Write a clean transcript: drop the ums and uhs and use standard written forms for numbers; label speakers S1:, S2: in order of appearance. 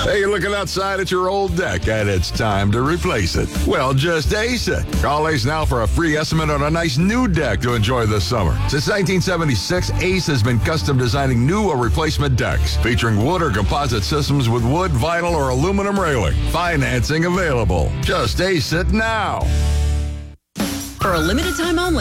S1: Hey, you're looking outside at your old deck and it's time to replace it. Well, just ace it. Call Ace now for a free estimate on a nice new deck to enjoy this summer. Since 1976, Ace has been custom designing new or replacement decks featuring wood or composite systems with wood, vinyl, or aluminum railing. Financing available. Just ace it now.
S2: For a limited time only.